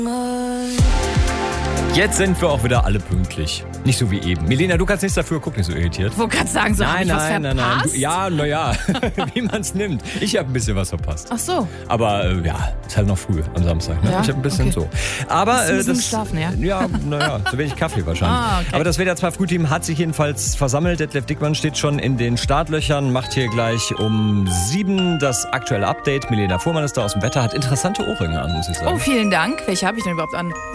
Jetzt sind wir auch wieder alle pünktlich. Nicht so wie eben. Milena, du kannst nichts dafür, guck nicht so irritiert. Ich wollte gerade sagen, so hab ich was verpasst? Ja, naja, wie man es nimmt. Ich habe ein bisschen was verpasst. Ach so. Aber ist halt noch früh am Samstag. Ne? Ja? Ich habe ein bisschen so. Aber Hast du ein bisschen geschlafen, ja? Ja, zu wenig Kaffee wahrscheinlich. Okay. Aber das WDR 2 Frühteam hat sich jedenfalls versammelt. Detlef Dickmann steht schon in den Startlöchern, macht hier gleich um 7 das aktuelle Update. Milena Fuhrmann ist da aus dem Wetter, hat interessante Ohrringe an, muss ich sagen. Oh, vielen Dank. Welche habe ich denn überhaupt an?